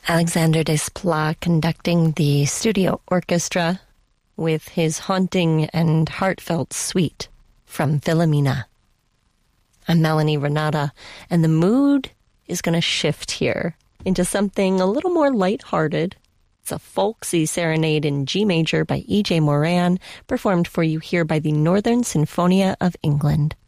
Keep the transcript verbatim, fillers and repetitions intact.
Alexander Desplat conducting the studio orchestra with his haunting and heartfelt suite from Philomena. I'm Melanie Renata, and the mood is going to shift here into something a little more lighthearted. It's a folksy serenade in G major by E J Moran, performed for you here by the Northern Sinfonia of England.